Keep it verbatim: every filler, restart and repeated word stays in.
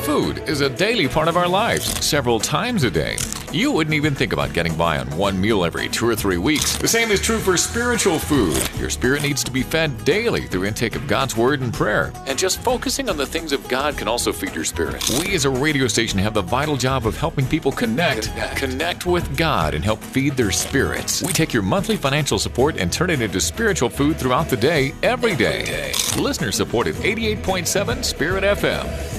Food is a daily part of our lives, several times a day. You wouldn't even think about getting by on one meal every two or three weeks. The same is true for spiritual food. Your spirit needs to be fed daily through intake of God's Word and prayer. And just focusing on the things of God can also feed your spirit. We as a radio station have the vital job of helping people connect, connect, connect with God and help feed their spirits. We take your monthly financial support and turn it into spiritual food throughout the day, every day. Listener supported eighty-eight point seven Spirit F M.